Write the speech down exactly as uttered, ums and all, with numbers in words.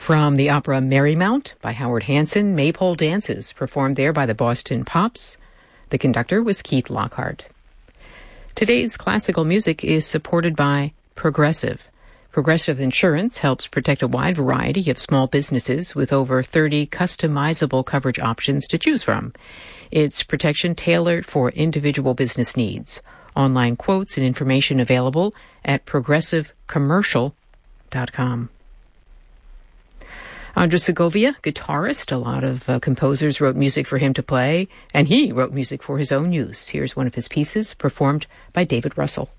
From the opera Marymount by Howard Hanson, Maypole Dances, performed there by the Boston Pops. The conductor was Keith Lockhart. Today's classical music is supported by Progressive. Progressive Insurance helps protect a wide variety of small businesses with over thirty customizable coverage options to choose from. It's protection tailored for individual business needs. Online quotes and information available at progressive commercial dot com. Andres Segovia, guitarist. A lot of uh, composers wrote music for him to play, and he wrote music for his own use. Here's one of his pieces performed by David Russell.